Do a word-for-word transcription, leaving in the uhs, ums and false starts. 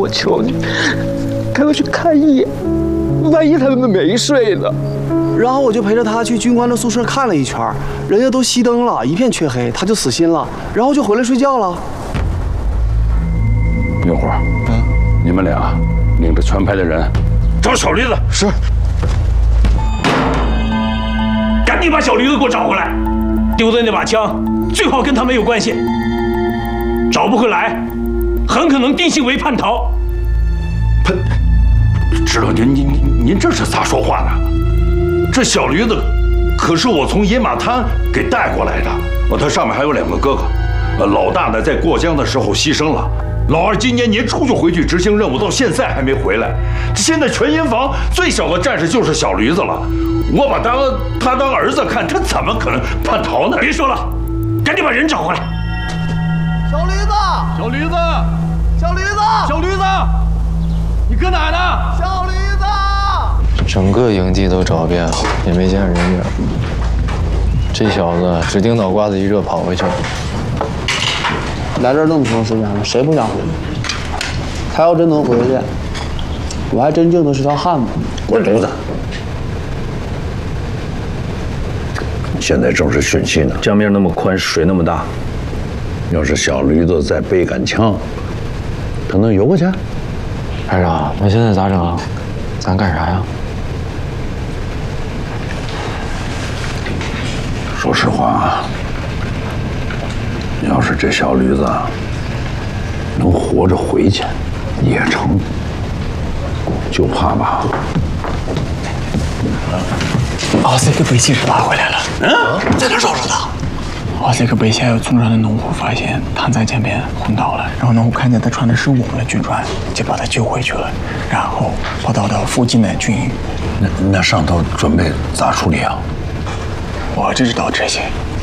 我求你，带我去看一眼，万一他们没睡呢？ 然后我就陪着他去军官的宿舍看了一圈，人家都熄灯了，一片黢黑，他就死心了，然后就回来睡觉了。 明火，嗯，你们俩领着全排的人找小驴子。是。 赶紧把小驴子给我找回来！丢的那把枪最好跟他没有关系，找不回来，很可能定性为叛逃。 叛？知道您您您您这是咋说话呢？这小驴子可是我从野马滩给带过来的。哦，他上面还有两个哥哥，呃，老大呢在过江的时候牺牲了。老二今年年初就回去执行任务，到现在还没回来。现在全营房最小的战士就是小驴子了，我把他他当儿子看，他怎么可能叛逃呢？ 别说了，赶紧把人找回来！ 小驴子， 小驴子， 小驴子， 小驴子，你搁哪呢？ 小驴子！ 整个营地都找遍了，也没见人影。这小子指定脑瓜子一热跑回去了。 来这儿那么长时间了，谁不想回去？他要真能回去，我还真敬他是条汉子。 滚犊子！现在正是汛期呢，江面那么宽，水那么大，要是小驴子再背杆枪，他能游过去？ 排长，那现在咋整？咱干啥呀？ 说实话啊，要是这小驴子能活着回去也成，就怕吧。 奥斯给背信是拉回来了。 嗯，在哪找着的？ 奥斯给背下有村上的农户发现躺在江边昏倒了，然后农户看见他穿的是我们的军装，就把他救回去了，然后跑到了附近的军营。 那那上头准备咋处理啊？ 我只知道这些，